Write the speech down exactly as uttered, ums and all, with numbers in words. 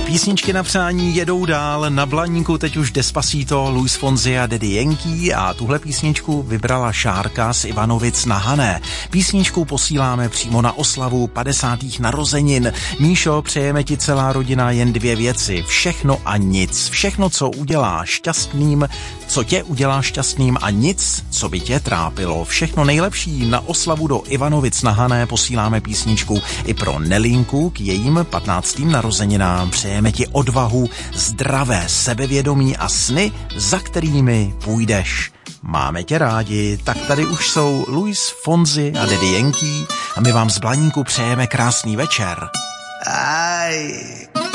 Písničky na přání jedou dál, na Blaníku teď už Despacito, Luis Fonsi a Daddy Yankee a tuhle písničku vybrala Šárka z Ivanovic na Hané. Písničku posíláme přímo na oslavu padesátých narozenin. Míšo, přejeme ti celá rodina jen dvě věci, všechno a nic. Všechno, co udělá šťastným, co tě udělá šťastným a nic, co by tě trápilo. Všechno nejlepší na oslavu do Ivanovic na Hané posíláme písničku i pro Nelinku k jejím patnáctým narozeninám. Přejeme ti odvahu, zdravé sebevědomí a sny, za kterými půjdeš. Máme tě rádi, tak tady už jsou Luis Fonsi a Daddy Yankee a my vám z Blaníku přejeme krásný večer. Ay.